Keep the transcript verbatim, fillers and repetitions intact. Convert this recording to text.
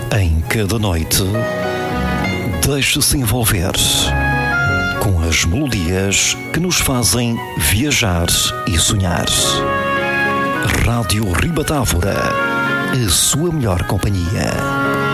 Em cada noite, deixe-se envolver com as melodias que nos fazem viajar e sonhar. Rádio Ribatávora, a sua melhor companhia.